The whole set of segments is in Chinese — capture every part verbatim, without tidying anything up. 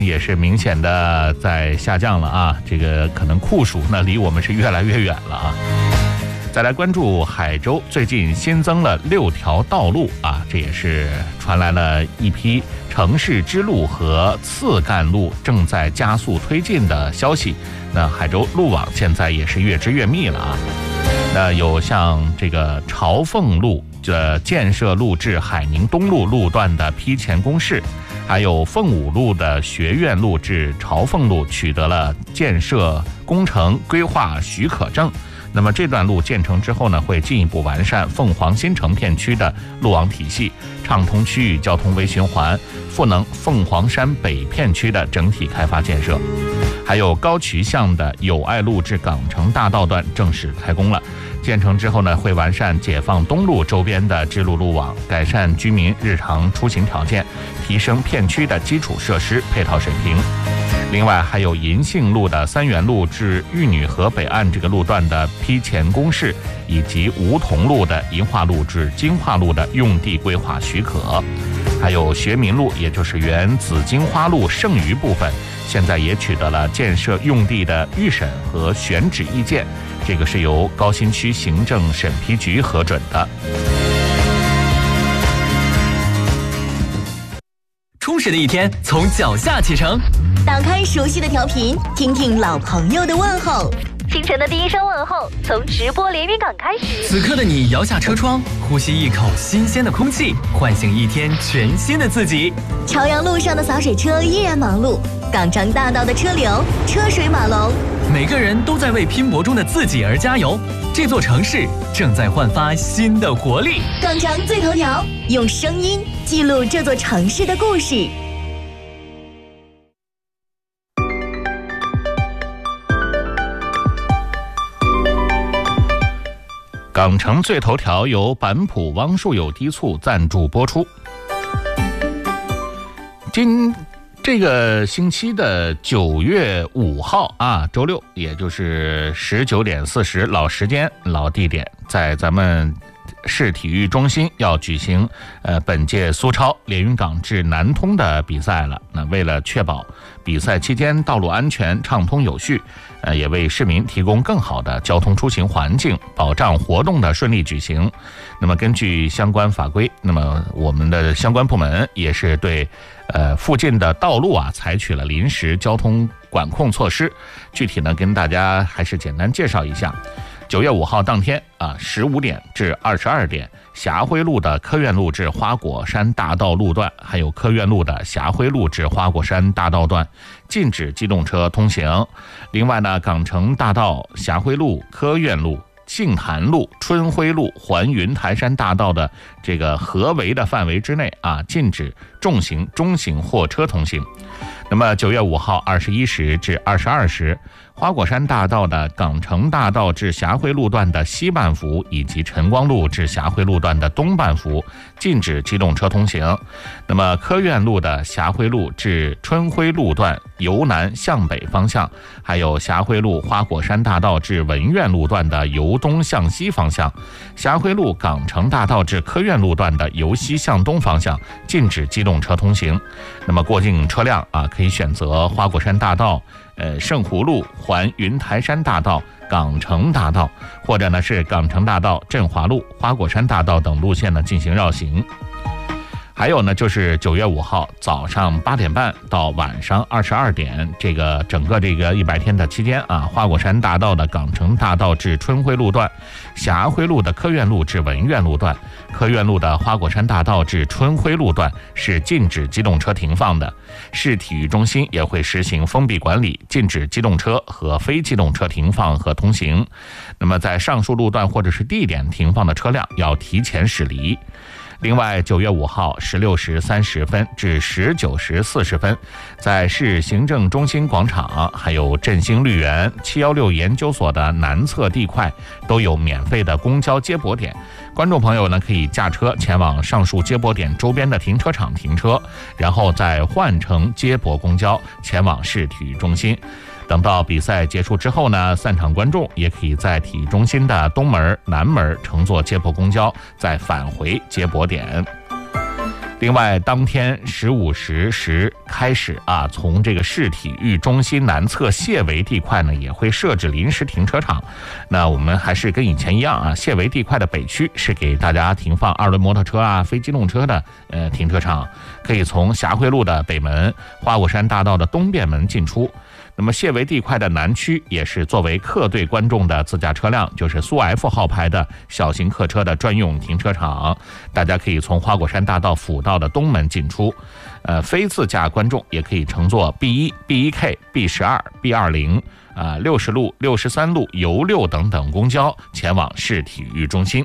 也是明显的在下降了啊，这个可能酷暑呢离我们是越来越远了啊。再来关注海州，最近新增了六条道路啊，这也是传来了一批城市支路和次干路正在加速推进的消息。那海州路网现在也是越织越密了啊。那有像这个朝凤路的建设路至海宁东路路段的批前公示，还有凤舞路的学院路至朝凤路取得了建设工程规划许可证。那么这段路建成之后呢，会进一步完善凤凰新城片区的路网体系，畅通区域交通微循环，赋能凤凰山北片区的整体开发建设。还有高渠巷的友爱路至港城大道段正式开工了，建成之后呢，会完善解放东路周边的支路路网，改善居民日常出行条件，提升片区的基础设施配套水平。另外还有银杏路的三元路至玉女河北岸这个路段的批前公示，以及梧桐路的银化路至金化路的用地规划许可。还有学民路，也就是原紫荆花路剩余部分，现在也取得了建设用地的预审和选址意见，这个是由高新区行政审批局核准的。 充实的一天从脚下启程， 打开熟悉的调频，听听老朋友的问候。 清晨的第一声问候，从直播连云港开始。 此刻的你摇下车窗，呼吸一口新鲜的空气，唤醒一天全新的自己。 朝阳路上的洒水车依然忙碌，港城大道的车流车水马龙， 每个人都在为拼搏中的自己而加油。这座城市正在焕发新的活力。 港城最头条，用声音记录这座城市的故事。 港城最头条由板浦汪树友低醋赞助播出。今这个星期的九月五号啊，周六，也就是十九点四十，老时间老地点，在咱们市体育中心要举行呃本届苏超连云港至南通的比赛了。那为了确保比赛期间道路安全畅通有序，呃也为市民提供更好的交通出行环境，保障活动的顺利举行。那么根据相关法规，那么我们的相关部门也是对呃附近的道路啊采取了临时交通管控措施。具体呢跟大家还是简单介绍一下。九月五号当天啊，十五点至二十二点，霞辉路的科院路至花果山大道路段，还有科院路的霞辉路至花果山大道段禁止机动车通行。另外呢，港城大道、霞辉路、科院路、杏坛路、春晖路、环云台山大道的这个合围的范围之内啊，禁止重型、中型货车通行。那么九月五号二十一时至二十二时，花果山大道的港城大道至霞辉路段的西半幅，以及晨光路至霞辉路段的东半幅禁止机动车通行。那么科院路的霞辉路至春晖路段由南向北方向，还有霞辉路花果山大道至文苑路段的由东向西方向，霞辉路港城大道至科院路段的由西向东方向禁止机动车通行。那么过境车辆啊，可以选择花果山大道、呃圣湖路、环云台山大道、港城大道，或者呢是港城大道、振华路、花果山大道等路线呢进行绕行。还有呢，就是九月五号早上八点半到晚上二十二点，这个整个这个一百天的期间啊，花果山大道的港城大道至春晖路段、霞辉路的科院路至文苑路段、科院路的花果山大道至春晖路段是禁止机动车停放的。市体育中心也会实行封闭管理，禁止机动车和非机动车停放和通行。那么在上述路段或者是地点停放的车辆要提前驶离。另外，九月五号十六时三十分至十九时四十分，在市行政中心广场、还有振兴绿园、七一六研究所的南侧地块都有免费的公交接驳点。观众朋友呢，可以驾车前往上述接驳点周边的停车场停车，然后再换乘接驳公交前往市体育中心。等到比赛结束之后呢，散场观众也可以在体育中心的东门、南门乘坐接驳公交再返回接驳点。 另外，当天十五时时开始啊，从这个市体育中心南侧谢围地块呢，也会设置临时停车场。那我们还是跟以前一样啊，谢围地块的北区是给大家停放二轮摩托车啊、非机动车的呃停车场，可以从霞汇路的北门、花果山大道的东便门进出。那么谢围地块的南区也是作为客队观众的自驾车辆，就是苏 F 号牌的小型客车的专用停车场，大家可以从花果山大道辅道的东门进出。呃，非自驾观众也可以乘坐 B 一、B 一 K、B 十二、B 二零、啊六十路、六十三路、邮六等等公交前往市体育中心。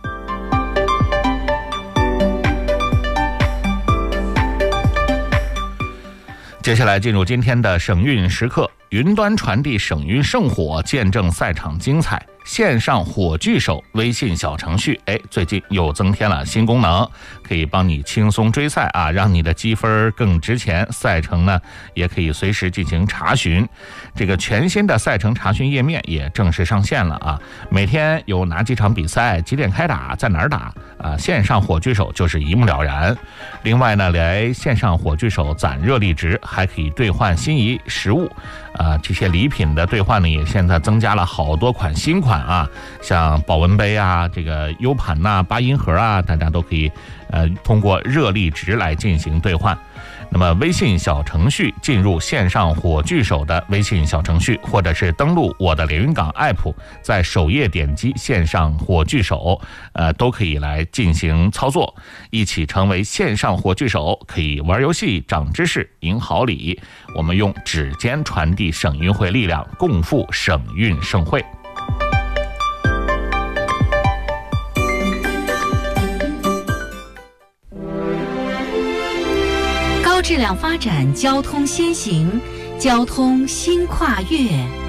接下来进入今天的省运时刻，云端传递省运圣火，见证赛场精彩。线上火炬手微信小程序，哎，最近又增添了新功能，可以帮你轻松追赛啊，让你的积分更值钱。赛程呢，也可以随时进行查询。这个全新的赛程查询页面也正式上线了啊，每天有哪几场比赛，几点开打，在哪儿打啊？线上火炬手就是一目了然。另外呢，来线上火炬手攒热力值，还可以兑换心仪实物啊。这些礼品的兑换呢，也现在增加了好多款新款啊，像保温杯啊、这个 U 盘呐、八音盒啊，大家都可以呃通过热力值来进行兑换。那么微信小程序进入线上火炬手的微信小程序，或者是登录我的连云港 app， 在首页点击线上火炬手，呃，都可以来进行操作，一起成为线上火炬手，可以玩游戏、长知识、赢好礼。我们用指尖传递省运会力量，共赴省运盛会。 高质量发展交通先行，交通新跨越。